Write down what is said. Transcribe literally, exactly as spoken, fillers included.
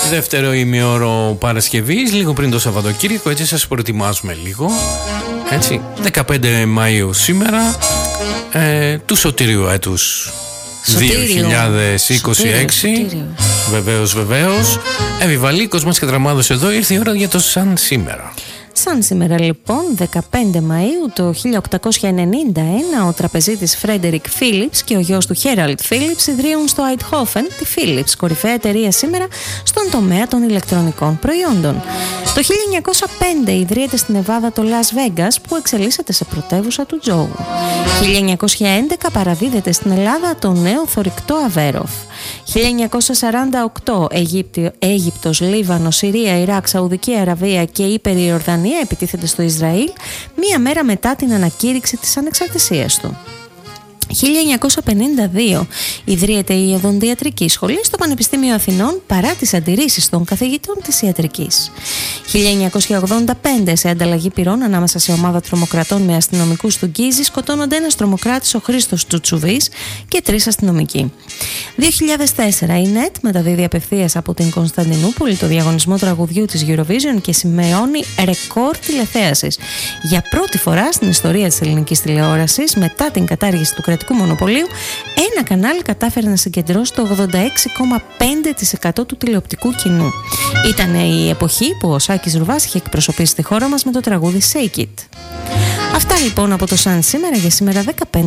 Δεύτερο ημιώρο Παρασκευής, λίγο πριν το Σαββατοκύριακο, έτσι σας προετοιμάζουμε λίγο. Έτσι, δεκαπέντε Μαΐου σήμερα, ε, του σωτήριου έτους δύο χιλιάδες είκοσι έξι. Σωτήριο, βεβαίως, βεβαίως. Επιβαλίκος μας και δραμάδος εδώ, ήρθε η ώρα για το σαν σήμερα. Σαν σήμερα λοιπόν, δεκαπέντε Μαΐου το χίλια οκτακόσια ενενήντα ένα, ο τραπεζίτης Φρέντερικ Φίλιπς και ο γιος του Χέραλντ Φίλιπς ιδρύουν στο Αιτχόφεν τη Φίλιπς, κορυφαία εταιρεία σήμερα στον τομέα των ηλεκτρονικών προϊόντων. Το χίλια εννιακόσια πέντε ιδρύεται στην Νεβάδα το Las Vegas, που εξελίσσεται σε πρωτεύουσα του τζόγου. χίλια εννιακόσια έντεκα παραδίδεται στην Ελλάδα το νέο θωρηκτό Αβέροφ. χίλια εννιακόσια σαράντα οκτώ Αιγύπτιο, Αίγυπτος, Λίβανο, Συρία, Ιράκ, Σαουδική Αραβία και η Ιορδανία επιτίθεται στο Ισραήλ μία μέρα μετά την ανακήρυξη της ανεξαρτησίας του. χίλια εννιακόσια πενήντα δύο ιδρύεται η Οδοντιατρική Σχολή στο Πανεπιστήμιο Αθηνών παρά τις αντιρρήσεις των καθηγητών της ιατρικής. χίλια εννιακόσια ογδόντα πέντε, σε ανταλλαγή πυρών ανάμεσα σε ομάδα τρομοκρατών με αστυνομικούς του Γκίζη, σκοτώνονται ένας τρομοκράτης, ο Χρήστος Τσουτσουβής, και τρεις αστυνομικοί. δύο χιλιάδες τέσσερα η ΝΕΤ μεταδίδει απευθείας από την Κωνσταντινούπολη το διαγωνισμό τραγουδιού της Eurovision και σημειώνει ρεκόρ τηλεθέασης. Για πρώτη φορά στην ιστορία της ελληνικής τηλεόρασης, μετά την κατάργηση του κρατικού μονοπωλίου, ένα κανάλι κατάφερε να συγκεντρώσει το ογδόντα έξι κόμμα πέντε τοις εκατό του τηλεοπτικού κοινού. Ήταν η εποχή που ο Σάκης Ρουβάς είχε εκπροσωπήσει τη χώρα μας με το τραγούδι Shake It. Αυτά λοιπόν από το Σαν σήμερα για σήμερα δεκαπέντε